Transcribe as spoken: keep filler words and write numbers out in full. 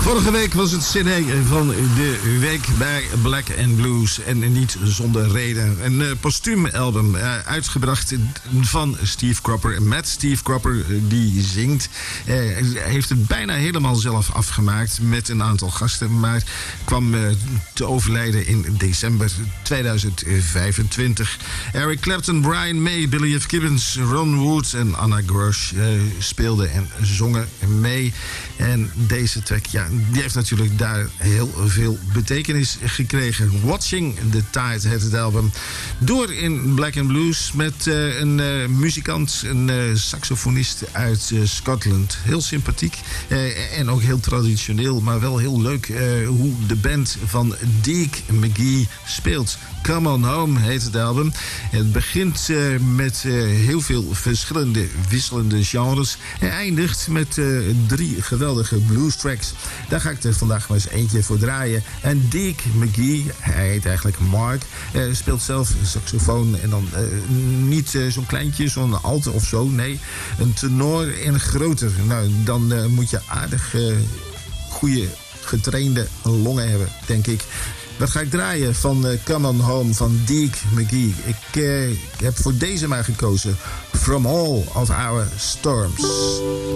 Vorige week was het C D van de week bij Black and Blues. En niet zonder reden. Een uh, postuum album uh, uitgebracht van Steve Cropper. Met Steve Cropper uh, die zingt. Uh, hij heeft het bijna helemaal zelf afgemaakt met een aantal gasten. Maar kwam uh, te overlijden in december tweeduizend vijfentwintig. Eric Clapton, Brian May, Billy F. Gibbons, Ron Wood en Anna Grosh uh, speelden en zongen mee. En deze track, ja, die heeft natuurlijk daar heel veel betekenis gekregen. Watching the Tide heet het album. Door in Black and Blues met uh, een uh, muzikant, een uh, saxofonist uit uh, Scotland. Heel sympathiek uh, en ook heel traditioneel, maar wel heel leuk uh, hoe de band van Deke McGee speelt. Come On Home heet het album. Het begint uh, met uh, heel veel verschillende wisselende genres. En eindigt met uh, drie geweldige blues tracks. Daar ga ik er vandaag maar eens eentje voor draaien. En Deke McGee, hij heet eigenlijk Mark, uh, speelt zelf saxofoon. En dan uh, niet uh, zo'n kleintje, zo'n alt of zo. Nee, een tenor en groter. Nou, dan uh, moet je aardig uh, goede getrainde longen hebben, denk ik. Wat ga ik draaien van uh, Come On Home van Deke McGee? Ik, uh, ik heb voor deze maar gekozen. From All of Our Storms.